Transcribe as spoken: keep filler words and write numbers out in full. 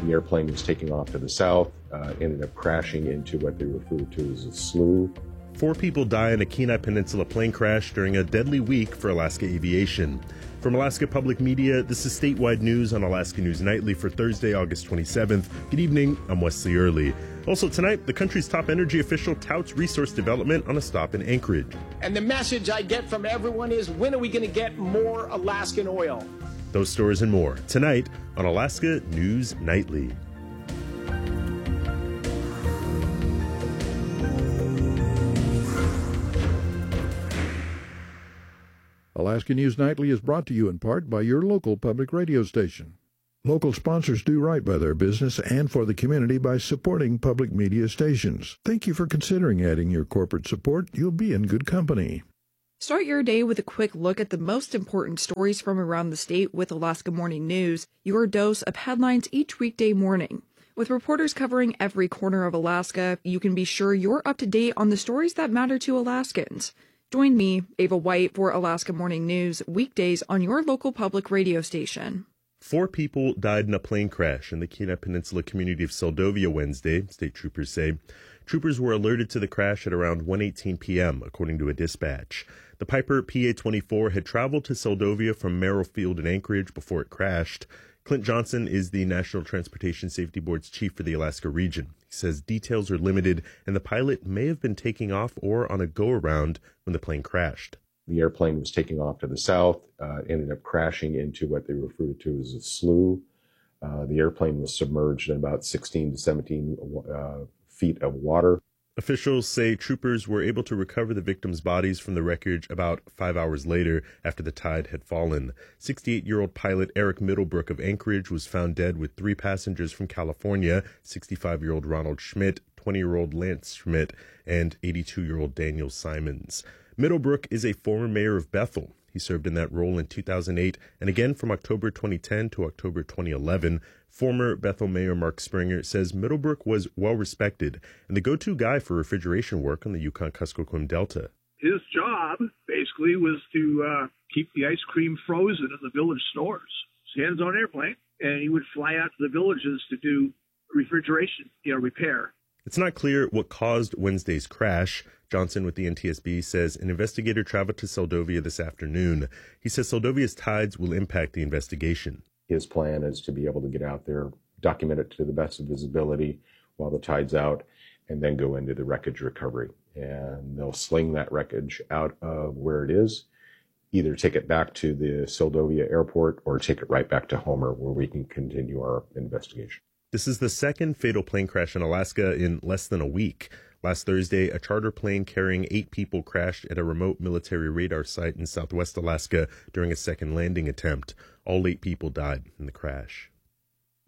The airplane was taking off to the south, uh, ended up crashing into what they refer to as a slough. Four people die in a Kenai Peninsula plane crash during a deadly week for Alaska aviation. From Alaska Public Media, this is statewide news on Alaska News Nightly for Thursday, August twenty-seventh. Good evening, I'm Wesley Early. Also tonight, the country's top energy official touts resource development on a stop in Anchorage. And the message I get from everyone is, when are we going to get more Alaskan oil? Those stories and more tonight on Alaska News Nightly. Alaska News Nightly is brought to you in part by your local public radio station. Local sponsors do right by their business and for the community by supporting public media stations. Thank you for considering adding your corporate support. You'll be in good company. Start your day with a quick look at the most important stories from around the state with Alaska Morning News, your dose of headlines each weekday morning. With reporters covering every corner of Alaska, you can be sure you're up to date on the stories that matter to Alaskans. Join me, Ava White, for Alaska Morning News, weekdays on your local public radio station. Four people died in a plane crash in the Kenai Peninsula community of Seldovia Wednesday, state troopers say. Troopers were alerted to the crash at around one eighteen p.m., according to a dispatch. The Piper P A twenty-four had traveled to Seldovia from Merrill Field in Anchorage before it crashed. Clint Johnson is the National Transportation Safety Board's chief for the Alaska region. He says details are limited and the pilot may have been taking off or on a go-around when the plane crashed. The airplane was taking off to the south, uh, ended up crashing into what they refer to as a slough. Uh, the airplane was submerged in about sixteen to seventeen uh, feet of water. Officials say troopers were able to recover the victims' bodies from the wreckage about five hours later after the tide had fallen. sixty-eight-year-old pilot Eric Middlebrook of Anchorage was found dead with three passengers from California, sixty-five-year-old Ronald Schmidt, twenty-year-old Lance Schmidt, and eighty-two-year-old Daniel Simons. Middlebrook is a former mayor of Bethel. He served in that role in two thousand eight and again from October twenty ten to October twenty eleven. Former Bethel Mayor Mark Springer says Middlebrook was well respected and the go-to guy for refrigeration work on the Yukon-Kuskokwim Delta. His job basically was to uh, keep the ice cream frozen in the village stores. It's a hands-on airplane, and he would fly out to the villages to do refrigeration, you know, repair. It's not clear what caused Wednesday's crash. Johnson with the N T S B says an investigator traveled to Seldovia this afternoon. He says Seldovia's tides will impact the investigation. His plan is to be able to get out there, document it to the best of visibility while the tide's out, and then go into the wreckage recovery. And they'll sling that wreckage out of where it is, either take it back to the Seldovia airport or take it right back to Homer where we can continue our investigation. This is the second fatal plane crash in Alaska in less than a week. Last Thursday, a charter plane carrying eight people crashed at a remote military radar site in southwest Alaska during a second landing attempt. All eight people died in the crash.